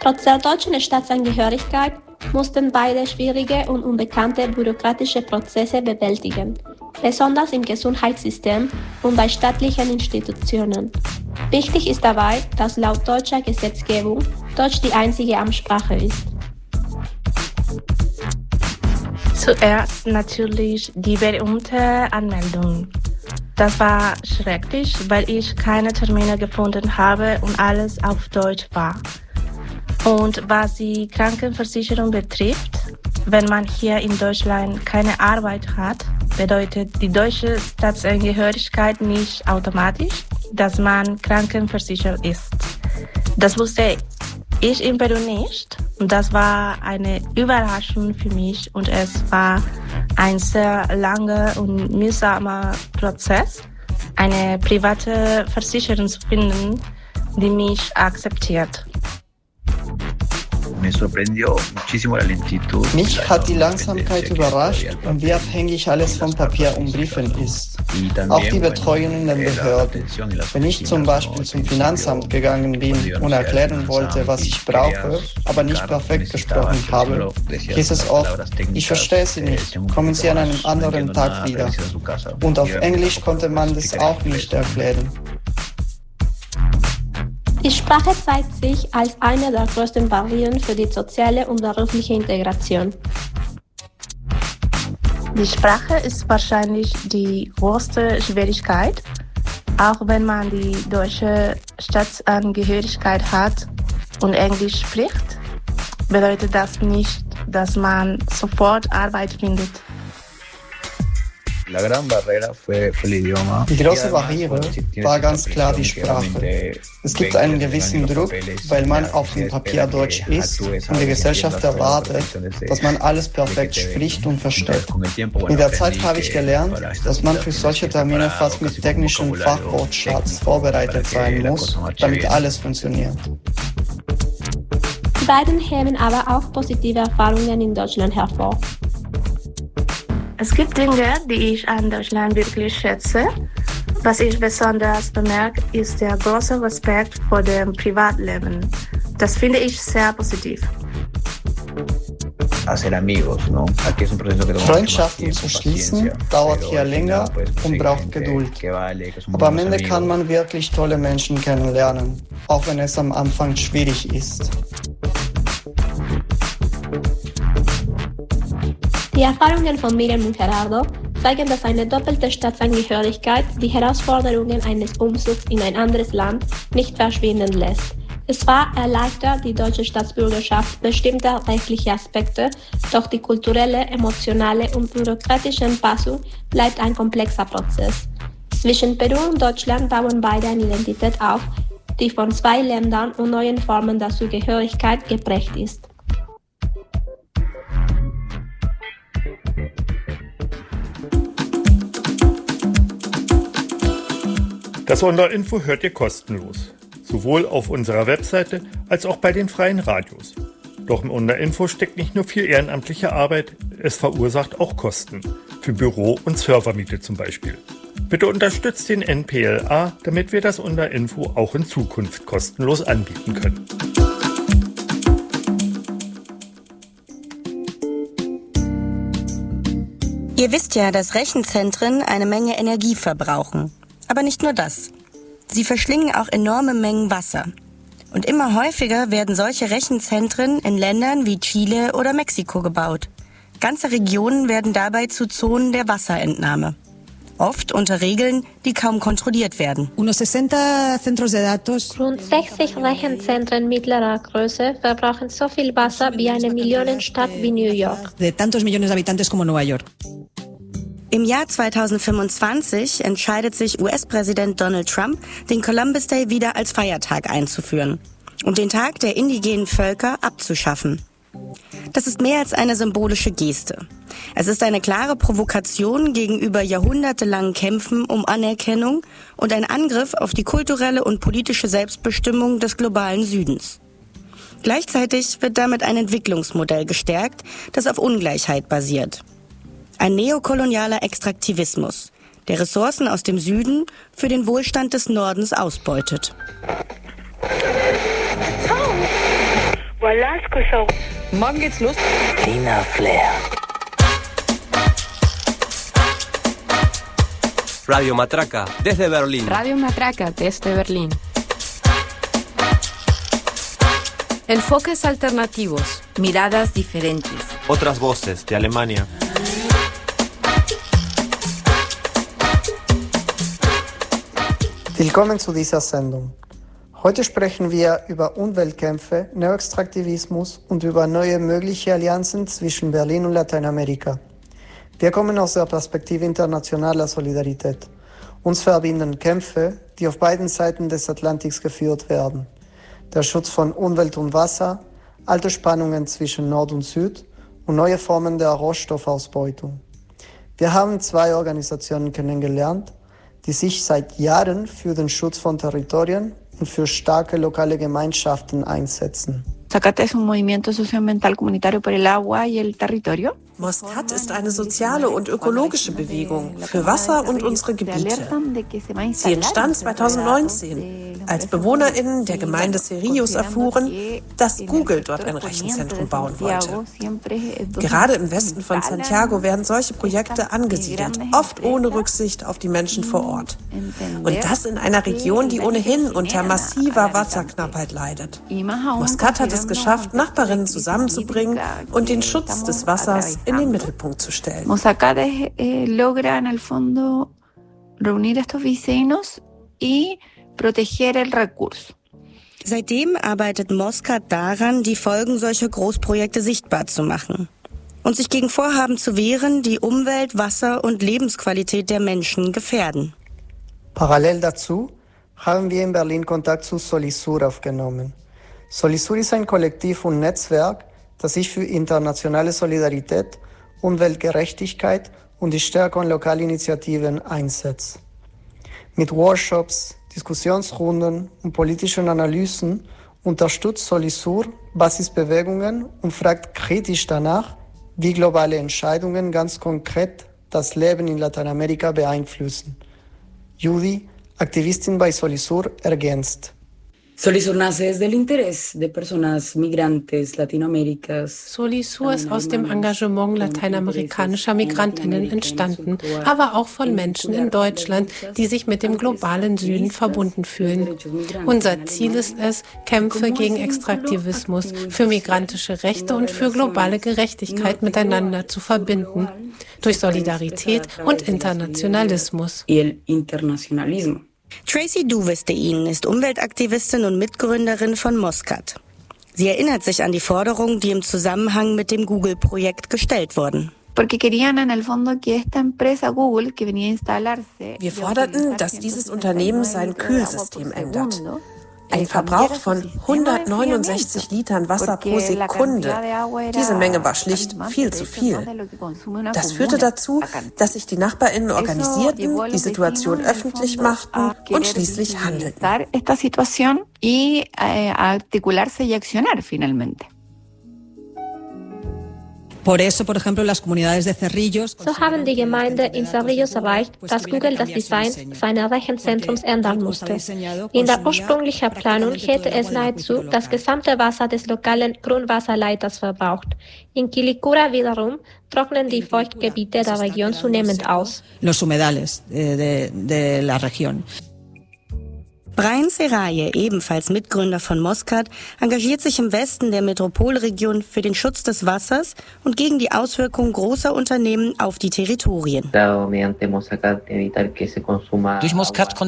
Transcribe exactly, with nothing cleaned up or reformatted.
Trotz der deutschen Staatsangehörigkeit mussten beide schwierige und unbekannte bürokratische Prozesse bewältigen, besonders im Gesundheitssystem und bei staatlichen Institutionen. Wichtig ist dabei, dass laut deutscher Gesetzgebung Deutsch die einzige Amtssprache ist. Zuerst natürlich die berühmte Anmeldung. Das war schrecklich, weil ich keine Termine gefunden habe und alles auf Deutsch war. Und was die Krankenversicherung betrifft, wenn man hier in Deutschland keine Arbeit hat, bedeutet die deutsche Staatsangehörigkeit nicht automatisch, dass man krankenversichert ist. Das wusste ich in Peru nicht und das war eine Überraschung für mich und es war ein sehr langer und mühsamer Prozess, eine private Versicherung zu finden, die mich akzeptiert. Mich hat die Langsamkeit überrascht und wie abhängig alles von Papier und Briefen ist. Auch die Betreuung in den Behörden. Wenn ich zum Beispiel zum Finanzamt gegangen bin und erklären wollte, was ich brauche, aber nicht perfekt gesprochen habe, hieß es oft, ich verstehe Sie nicht, kommen Sie an einem anderen Tag wieder. Und auf Englisch konnte man das auch nicht erklären. Die Sprache zeigt sich als eine der größten Barrieren für die soziale und berufliche Integration. Die Sprache ist wahrscheinlich die größte Schwierigkeit. Auch wenn man die deutsche Staatsangehörigkeit hat und Englisch spricht, bedeutet das nicht, dass man sofort Arbeit findet. Die große Barriere war ganz klar die Sprache. Es gibt einen gewissen Druck, weil man auf dem Papier Deutsch ist und die Gesellschaft erwartet, dass man alles perfekt spricht und versteht. Mit der Zeit habe ich gelernt, dass man für solche Termine fast mit technischen Fachwortschatz vorbereitet sein muss, damit alles funktioniert. Die beiden heben aber auch positive Erfahrungen in Deutschland hervor. Es gibt Dinge, die ich an Deutschland wirklich schätze. Was ich besonders bemerke, ist der große Respekt vor dem Privatleben. Das finde ich sehr positiv. Freundschaften zu schließen dauert hier länger und braucht Geduld. Aber am Ende kann man wirklich tolle Menschen kennenlernen, auch wenn es am Anfang schwierig ist. Die Erfahrungen von Miriam und Gerardo zeigen, dass eine doppelte Staatsangehörigkeit die Herausforderungen eines Umzugs in ein anderes Land nicht verschwinden lässt. Es zwar erleichtert die deutsche Staatsbürgerschaft bestimmte rechtliche Aspekte, doch die kulturelle, emotionale und bürokratische Anpassung bleibt ein komplexer Prozess. Zwischen Peru und Deutschland bauen beide eine Identität auf, die von zwei Ländern und neuen Formen der Zugehörigkeit geprägt ist. Das Onderinfo hört ihr kostenlos, sowohl auf unserer Webseite als auch bei den freien Radios. Doch im Onderinfo steckt nicht nur viel ehrenamtliche Arbeit, es verursacht auch Kosten, für Büro- und Servermiete zum Beispiel. Bitte unterstützt den N P L A, damit wir das Onderinfo auch in Zukunft kostenlos anbieten können. Ihr wisst ja, dass Rechenzentren eine Menge Energie verbrauchen. Aber nicht nur das. Sie verschlingen auch enorme Mengen Wasser. Und immer häufiger werden solche Rechenzentren in Ländern wie Chile oder Mexiko gebaut. Ganze Regionen werden dabei zu Zonen der Wasserentnahme. Oft unter Regeln, die kaum kontrolliert werden. Rund sechzig Rechenzentren mittlerer Größe verbrauchen so viel Wasser wie eine Millionenstadt wie New York. Im Jahr zweitausendfünfundzwanzig entscheidet sich U S-Präsident Donald Trump, den Columbus Day wieder als Feiertag einzuführen und den Tag der indigenen Völker abzuschaffen. Das ist mehr als eine symbolische Geste. Es ist eine klare Provokation gegenüber jahrhundertelangen Kämpfen um Anerkennung und ein Angriff auf die kulturelle und politische Selbstbestimmung des globalen Südens. Gleichzeitig wird damit ein Entwicklungsmodell gestärkt, das auf Ungleichheit basiert. Ein neokolonialer Extraktivismus, der Ressourcen aus dem Süden für den Wohlstand des Nordens ausbeutet. Morgen geht's los. Tina Flair. Radio Matraca, desde Berlín. Radio Matraca, desde Berlín. Enfoques alternativos, miradas diferentes. Otras voces de Alemania. Willkommen zu dieser Sendung. Heute sprechen wir über Umweltkämpfe, Neoextraktivismus und über neue mögliche Allianzen zwischen Berlin und Lateinamerika. Wir kommen aus der Perspektive internationaler Solidarität. Uns verbinden Kämpfe, die auf beiden Seiten des Atlantiks geführt werden. Der Schutz von Umwelt und Wasser, alte Spannungen zwischen Nord und Süd und neue Formen der Rohstoffausbeutung. Wir haben zwei Organisationen kennengelernt, die sich seit Jahren für den Schutz von Territorien und für starke lokale Gemeinschaften einsetzen. Moscat es un movimiento socioambiental comunitario por el agua y el territorio. Moscat ist eine soziale und ökologische Bewegung für Wasser und unsere Gebiete. Sie entstand zweitausendneunzehn, als BewohnerInnen der Gemeinde Cerrillos erfuhren, dass Google dort ein Rechenzentrum bauen wollte. Gerade im Westen von Santiago werden solche Projekte angesiedelt, oft ohne Rücksicht auf die Menschen vor Ort. Und das in einer Region, die ohnehin unter massiver Wasserknappheit leidet. Moscat hat es geschafft, Nachbarinnen zusammenzubringen und den Schutz des Wassers in den Mittelpunkt zu stellen. Moscat eh, logra en el fondo reunir estos vecinos y proteger el recurso. Seitdem arbeitet Moscat daran, die Folgen solcher Großprojekte sichtbar zu machen und sich gegen Vorhaben zu wehren, die Umwelt, Wasser und Lebensqualität der Menschen gefährden. Parallel dazu haben wir in Berlin Kontakt zu Solisur aufgenommen. Solisur ist ein Kollektiv und Netzwerk, das sich für internationale Solidarität, Umweltgerechtigkeit und die Stärkung lokaler Initiativen einsetzt. Mit Workshops, Diskussionsrunden und politischen Analysen unterstützt Solisur Basisbewegungen und fragt kritisch danach, wie globale Entscheidungen ganz konkret das Leben in Lateinamerika beeinflussen. Judy, Aktivistin bei Solisur, ergänzt. Solisur nace desde el interés de personas migrantes latinoamericanas. Solisur ist aus dem Engagement lateinamerikanischer Migrantinnen entstanden, aber auch von Menschen in Deutschland, die sich mit dem globalen Süden verbunden fühlen. Unser Ziel ist es, Kämpfe gegen Extraktivismus, für migrantische Rechte und für globale Gerechtigkeit miteinander zu verbinden, durch Solidarität und Internationalismus. Tracy Duwestein ist Umweltaktivistin und Mitgründerin von Moscat. Sie erinnert sich an die Forderungen, die im Zusammenhang mit dem Google-Projekt gestellt wurden. Wir forderten, dass dieses Unternehmen sein Kühlsystem ändert. Ein Verbrauch von hundertneunundsechzig Litern Wasser pro Sekunde. Diese Menge war schlicht viel zu viel. Das führte dazu, dass sich die NachbarInnen organisierten, die Situation öffentlich machten und schließlich handelten. So haben die Gemeinde in Cerrillos erreicht, dass Google das Design seines Rechenzentrums ändern musste. In der ursprünglichen Planung hätte es nahezu das gesamte Wasser des lokalen Grundwasserleiters verbraucht. In Quilicura wiederum trocknen die Feuchtgebiete der Region zunehmend aus. Los humedales de, de la región. Brian Seraye, ebenfalls Mitgründer von Moscat, engagiert sich im Westen der Metropolregion für den Schutz des Wassers und gegen die Auswirkungen großer Unternehmen auf die Territorien. Durch Moscat